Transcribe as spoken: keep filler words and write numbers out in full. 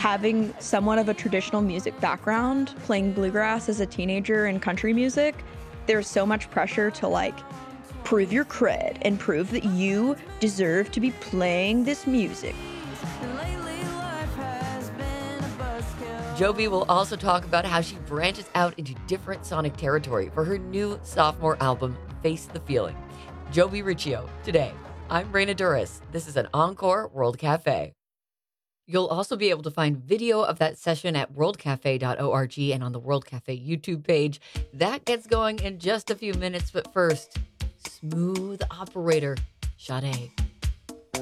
having somewhat of a traditional music background, playing bluegrass as a teenager and country music, there's so much pressure to like prove your cred and prove that you deserve to be playing this music. Jovi will also talk about how she branches out into different sonic territory for her new sophomore album, Face the Feeling. Jovi Riccio, today. I'm Raina Duras. This is an Encore World Cafe. You'll also be able to find video of that session at world cafe dot org and on the World Cafe YouTube page. That gets going in just a few minutes, but first, Smooth Operator, Sade.